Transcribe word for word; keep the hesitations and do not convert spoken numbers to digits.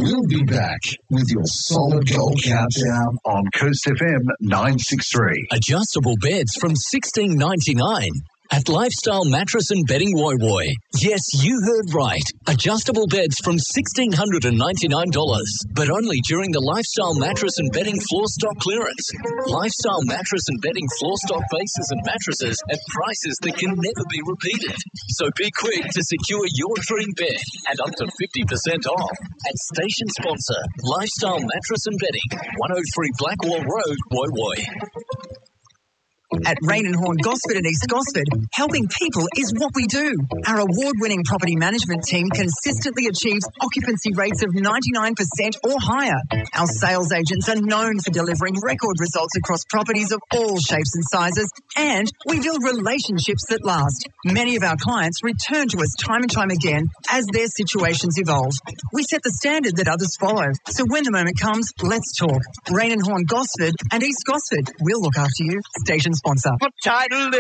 We'll be back with your solid gold countdown on Coast F M nine six three. Adjustable beds from sixteen ninety-nine at Lifestyle Mattress and Bedding Woy Woy. Yes, you heard right. Adjustable beds from one thousand six hundred ninety-nine dollars, but only during the Lifestyle Mattress and Bedding floor stock clearance. Lifestyle Mattress and Bedding floor stock bases and mattresses at prices that can never be repeated. So be quick to secure your dream bed at up to fifty percent off at station sponsor Lifestyle Mattress and Bedding, one oh three Blackwall Road, Woy Woy. At Rain and Horn Gosford and East Gosford, helping people is what we do. Our award-winning property management team consistently achieves occupancy rates of ninety-nine percent or higher. Our sales agents are known for delivering record results across properties of all shapes and sizes, and we build relationships that last. Many of our clients return to us time and time again as their situations evolve. We set the standard that others follow, so when the moment comes, let's talk. Rain and Horn Gosford and East Gosford, we'll look after you. Station sponsor. Title